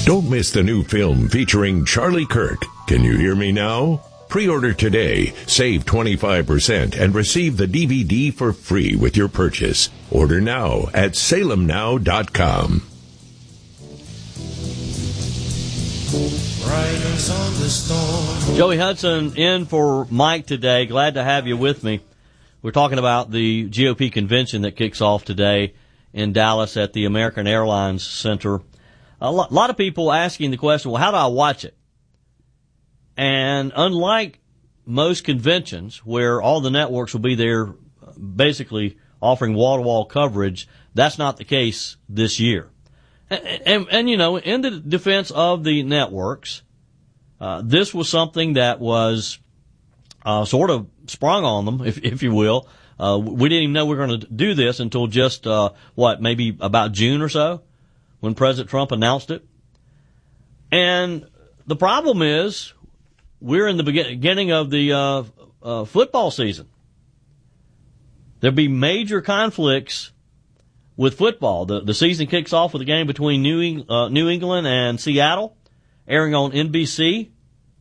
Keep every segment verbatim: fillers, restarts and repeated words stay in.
Don't miss the new film featuring Charlie Kirk. Can you hear me now? Pre-order today, save twenty-five percent, and receive the D V D for free with your purchase. Order now at salem now dot com. Joey Hudson in for Mike today. Glad to have you with me. We're talking about the G O P convention that kicks off today in Dallas at the American Airlines Center. A lot of people asking the question, well, how do I watch it? And unlike most conventions where all the networks will be there basically offering wall-to-wall coverage, that's not the case this year. And, and, and you know, in the defense of the networks, uh, this was something that was uh, sort of sprung on them, if, if you will. Uh, we didn't even know we were going to do this until just, uh, what, maybe about June or so, when President Trump announced it. And the problem is, we're in the beginning of the uh, uh, football season. There'll be major conflicts with football. The the season kicks off with a game between New, Eng- uh, New England and Seattle, airing on N B C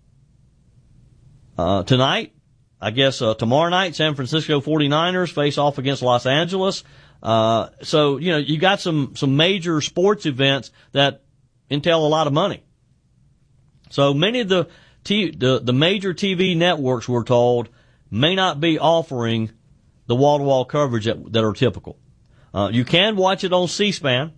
uh, tonight. I guess uh, tomorrow night, San Francisco forty-niners face off against Los Angeles. Uh, so, you know, you got some, some major sports events that entail a lot of money. So many of the T, the, the major T V networks, we're told, may not be offering the wall-to-wall coverage that, that are typical. Uh, you can watch it on C-SPAN,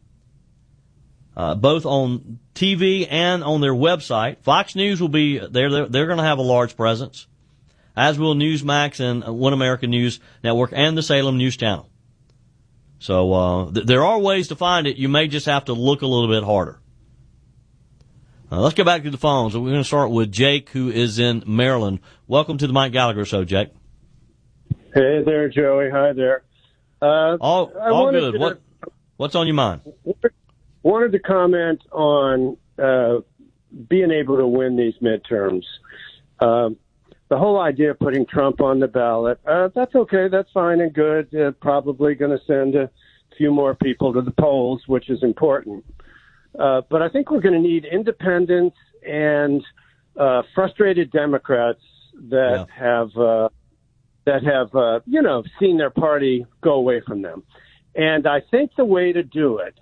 uh, both on T V and on their website. Fox News will be there. They're, they're going to have a large presence, as will Newsmax and One American News Network and the Salem News Channel. So, uh, th- there are ways to find it. You may just have to look a little bit harder. Uh, let's get back to the phones. We're going to start with Jake, who is in Maryland. Welcome to the Mike Gallagher Show, Jake. Hey there, Joey. Hi there. Uh, all all good. To, what What's on your mind? Wanted to comment on uh, being able to win these midterms. Um, the whole idea of putting Trump on the ballot, uh, that's okay. That's fine and good. Uh, probably going to send a few more people to the polls, which is important. Uh, but I think we're going to need independents and uh, frustrated Democrats that yeah. have uh, that have uh, you know seen their party go away from them. And I think the way to do it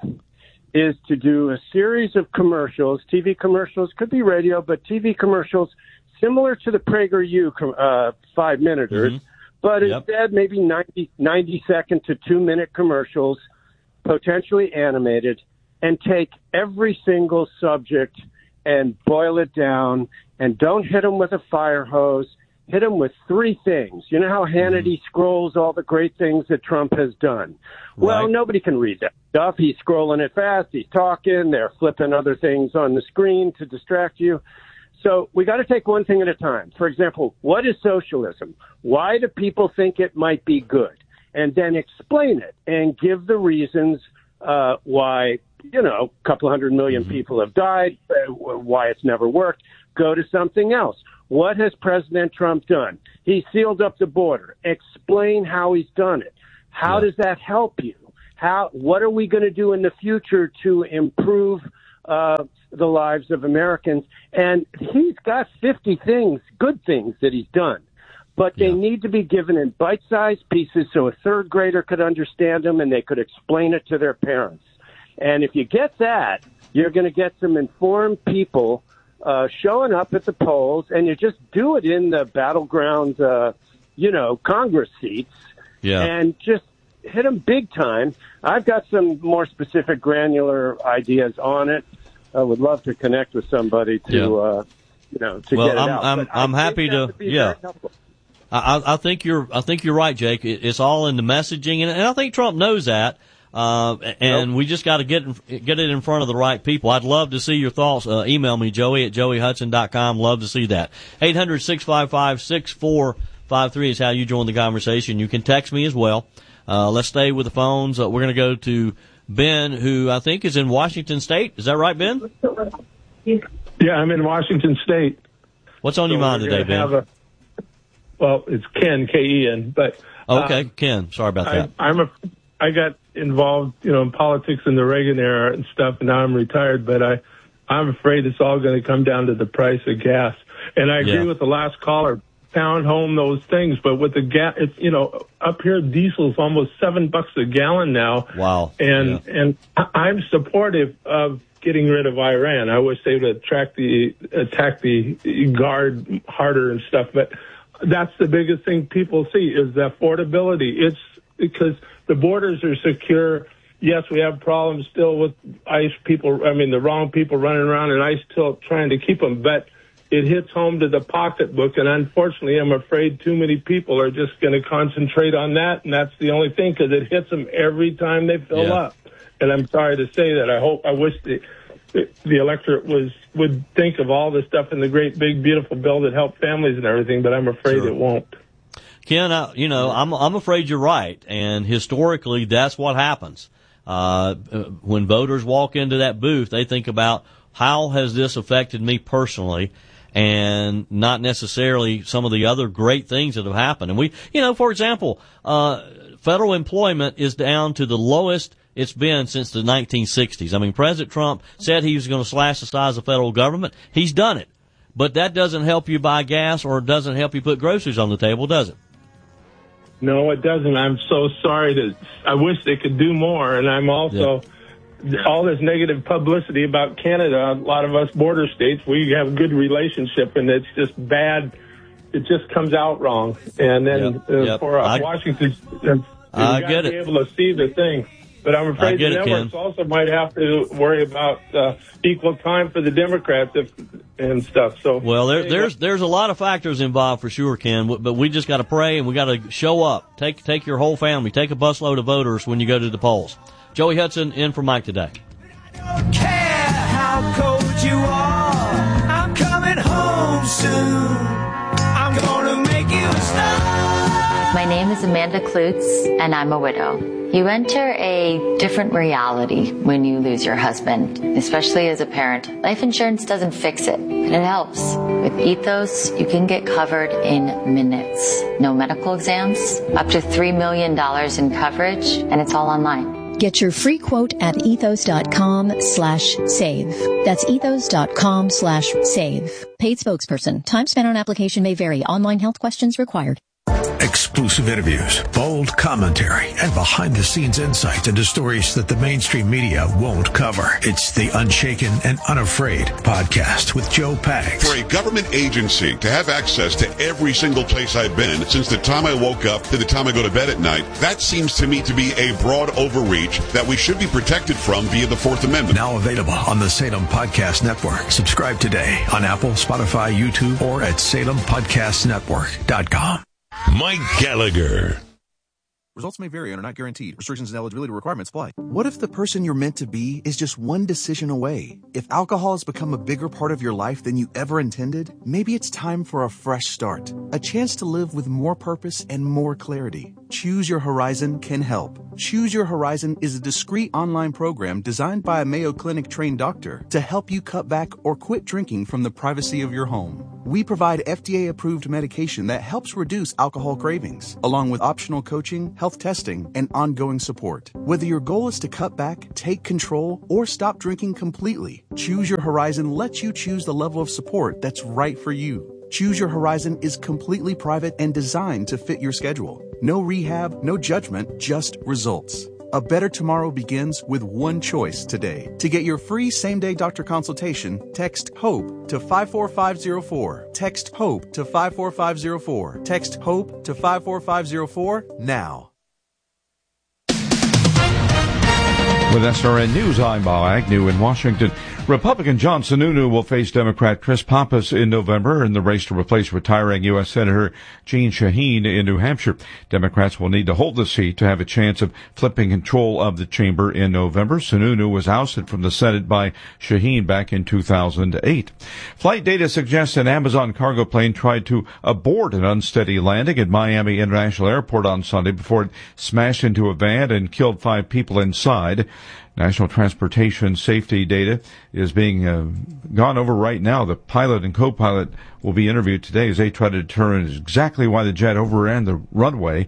is to do a series of commercials, T V commercials, could be radio, but T V commercials similar to the PragerU uh, five-minuters, mm-hmm. but yep. instead maybe ninety, ninety second to two-minute commercials, potentially animated, and take every single subject and boil it down, and don't hit them with a fire hose. Hit them with three things. You know how Hannity mm-hmm. scrolls all the great things that Trump has done? Well, right. Nobody can read that stuff. He's scrolling it fast. He's talking. They're flipping other things on the screen to distract you. So we got to take one thing at a time. For example, what is socialism? Why do people think it might be good? And then explain it and give the reasons uh, why, you know, a couple hundred million mm-hmm. people have died, uh, why it's never worked. Go to something else. What has President Trump done? He sealed up the border. Explain how he's done it. How yeah. does that help you? How? What are we going to do in the future to improve uh, the lives of Americans? And he's got fifty things, good things that he's done, but they yeah. need to be given in bite-sized pieces so a third grader could understand them and they could explain it to their parents. And if you get that, you're going to get some informed people uh, showing up at the polls, and you just do it in the battleground, uh, you know, Congress seats, yeah. and just hit them big time. I've got some more specific granular ideas on it. I would love to connect with somebody to, yeah. uh, you know, to well, get it I'm, out. I'm, But I'm happy to, yeah. I, I think you're, I think you're right, Jake. It's all in the messaging, and, and I think Trump knows that. Uh, and nope. we just got to get get it in front of the right people. I'd love to see your thoughts. Uh, email me, Joey at joey hudson dot com. Love to see that. eight hundred, six five five, six four five three is how you join the conversation. You can text me as well. Uh, let's stay with the phones. Uh, we're going to go to Ben, who I think is in Washington State. Is that right, Ben? Yeah, I'm in Washington State. What's on so your mind today, Ben? A, well, it's Ken, K E N, but oh, okay, um, Ken. Sorry about that. I, I'm a. I got involved, you know, in politics in the Reagan era and stuff, and now I'm retired. But I, I'm afraid it's all going to come down to the price of gas. And I agree Yeah. with the last caller. Pound home those things, but with the gas, it's, you know, up here diesel's almost seven bucks a gallon now. Wow. And Yeah. and I'm supportive of getting rid of Iran. I wish they would attack the attack the guard harder and stuff. But that's the biggest thing people see is the affordability. It's because the borders are secure. Yes, we have problems still with ICE people. I mean, the wrong people running around and ICE still trying to keep them, but it hits home to the pocketbook, and unfortunately, I'm afraid too many people are just going to concentrate on that, and that's the only thing, because it hits them every time they fill Yeah. up. And I'm sorry to say that. I hope, I wish the the electorate was would think of all the stuff in the great, big, beautiful bill that help families and everything, but I'm afraid Sure. it won't. Ken, I, you know, I'm I'm afraid you're right, and historically, that's what happens. Uh, when voters walk into that booth, they think about how has this affected me personally, and not necessarily some of the other great things that have happened. And we, you know, for example, uh, federal employment is down to the lowest it's been since the nineteen sixties. I mean, President Trump said he was going to slash the size of federal government. He's done it. But that doesn't help you buy gas or doesn't help you put groceries on the table, does it? No, it doesn't. I'm so sorry to, I wish they could do more, and I'm also... Yeah. All this negative publicity about Canada, a lot of us border states, we have a good relationship, and it's just bad. It just comes out wrong. And then yep, uh, yep. for uh, I, Washington, uh, I you got get to be it. able to see the thing. But I'm afraid the it, networks Ken. also might have to worry about uh, equal time for the Democrats if, and stuff. So well, there, there's there's a lot of factors involved for sure, Ken. But we just got to pray and we got to show up. Take take your whole family. Take a busload of voters when you go to the polls. Joey Hudson in for Mike today. Don't care how cold you are, I'm coming home soon. I'm gonna make you a star. My name is Amanda Klutz, and I'm a widow. You enter a different reality when you lose your husband, especially as a parent. Life insurance doesn't fix it, but it helps. With Ethos, you can get covered in minutes. No medical exams, up to three million dollars in coverage, and it's all online. Get your free quote at ethos.com slash save. That's ethos.com slash save. Paid spokesperson. Time spent on application may vary. Online health questions required. Exclusive interviews, bold commentary, and behind-the-scenes insights into stories that the mainstream media won't cover. It's the Unshaken and Unafraid podcast with Joe Pags. For a government agency to have access to every single place I've been since the time I woke up to the time I go to bed at night, that seems to me to be a broad overreach that we should be protected from via the Fourth Amendment. Now available on the Salem Podcast Network. Subscribe today on Apple, Spotify, YouTube, or at salem podcast network dot com. Mike Gallagher. Results may vary and are not guaranteed. Restrictions and eligibility requirements apply. What if the person you're meant to be is just one decision away? If alcohol has become a bigger part of your life than you ever intended, maybe it's time for a fresh start. A chance to live with more purpose and more clarity. Choose Your Horizon can help. Choose Your Horizon is a discreet online program designed by a Mayo Clinic trained doctor to help you cut back or quit drinking from the privacy of your home. We provide F D A-approved medication that helps reduce alcohol cravings, along with optional coaching, health testing, and ongoing support. Whether your goal is to cut back, take control, or stop drinking completely, Choose Your Horizon lets you choose the level of support that's right for you. Choose Your Horizon is completely private and designed to fit your schedule. No rehab, no judgment, just results. A better tomorrow begins with one choice today. To get your free same-day doctor consultation, text HOPE to five four five zero four. Text HOPE to five four five zero four. Text HOPE to five four five zero four now. With S R N News, I'm Bob Agnew in Washington. Republican John Sununu will face Democrat Chris Pappas in November in the race to replace retiring U S Senator Jeanne Shaheen in New Hampshire. Democrats will need to hold the seat to have a chance of flipping control of the chamber in November. Sununu was ousted from the Senate by Shaheen back in two thousand eight. Flight data suggests an Amazon cargo plane tried to abort an unsteady landing at Miami International Airport on Sunday before it smashed into a van and killed five people inside. National Transportation Safety data is being uh, gone over right now. The pilot and co-pilot will be interviewed today as they try to determine exactly why the jet overran the runway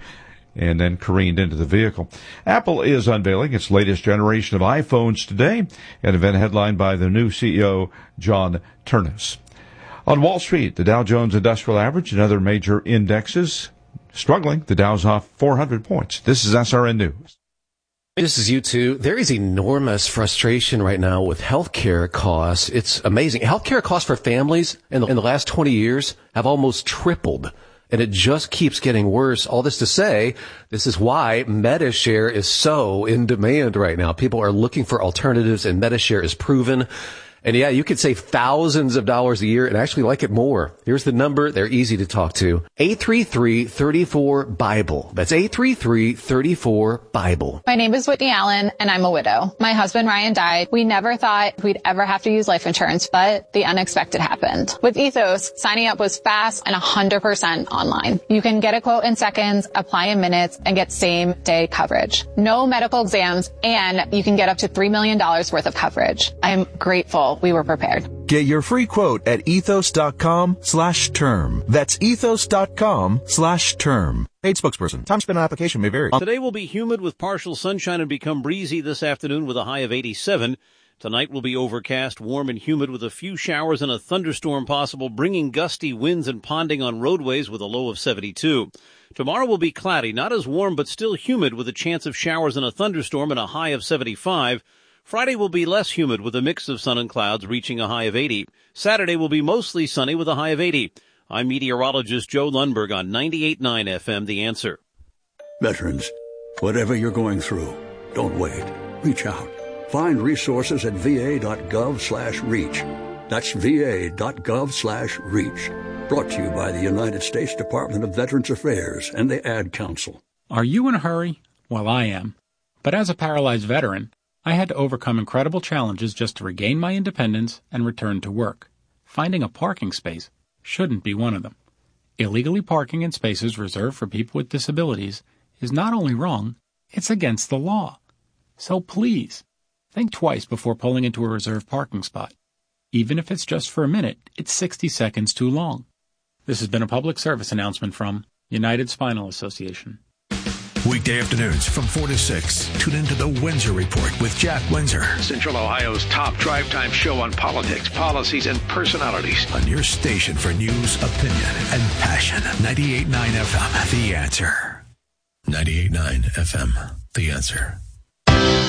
and then careened into the vehicle. Apple is unveiling its latest generation of iPhones today, an event headlined by the new C E O, John Ternus. On Wall Street, the Dow Jones Industrial Average and other major indexes struggling. The Dow's off four hundred points. This is S R N News. This is you two. There is enormous frustration right now with healthcare costs. It's amazing. Healthcare costs for families in the, in the last twenty years have almost tripled. And it just keeps getting worse. All this to say, this is why MediShare is so in demand right now. People are looking for alternatives, and MediShare is proven. And yeah, you could save thousands of dollars a year and actually like it more. Here's the number. They're easy to talk to. eight three three, three four, BIBLE. That's eight three three, three four, BIBLE. My name is Whitney Allen, and I'm a widow. My husband, Ryan, died. We never thought we'd ever have to use life insurance, but the unexpected happened. With Ethos, signing up was fast and one hundred percent online. You can get a quote in seconds, apply in minutes, and get same-day coverage. No medical exams, and you can get up to three million dollars worth of coverage. I'm grateful we were prepared. Get your free quote at ethos.com slash term. That's ethos.com slash term. Paid spokesperson. Time spent on application may vary. Today will be humid with partial sunshine and become breezy this afternoon with a high of eighty-seven. Tonight will be overcast, warm and humid with a few showers and a thunderstorm possible, bringing gusty winds and ponding on roadways with a low of seventy-two. Tomorrow will be cloudy, not as warm but still humid with a chance of showers and a thunderstorm and a high of seventy-five. Friday will be less humid with a mix of sun and clouds reaching a high of eighty. Saturday will be mostly sunny with a high of eighty. I'm meteorologist Joe Lundberg on ninety-eight point nine F M, The Answer. Veterans, whatever you're going through, don't wait. Reach out. Find resources at va.gov slash reach. That's va.gov slash reach. Brought to you by the United States Department of Veterans Affairs and the Ad Council. Are you in a hurry? Well, I am. But as a paralyzed veteran, I had to overcome incredible challenges just to regain my independence and return to work. Finding a parking space shouldn't be one of them. Illegally parking in spaces reserved for people with disabilities is not only wrong, it's against the law. So please, think twice before pulling into a reserved parking spot. Even if it's just for a minute, it's sixty seconds too long. This has been a public service announcement from United Spinal Association. Weekday afternoons from four to six. Tune into the Windsor Report with Jack Windsor. Central Ohio's top drive time show on politics, policies, and personalities. On your station for news, opinion, and passion. ninety-eight point nine F M, The Answer. ninety-eight point nine F M, The Answer.